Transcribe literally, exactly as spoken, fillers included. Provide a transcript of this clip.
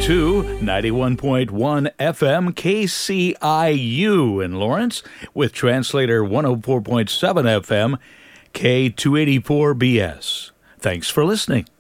to ninety-one point one F M K C I U in Lawrence with translator one oh four point seven F M K two eighty-four B S. Thanks for listening.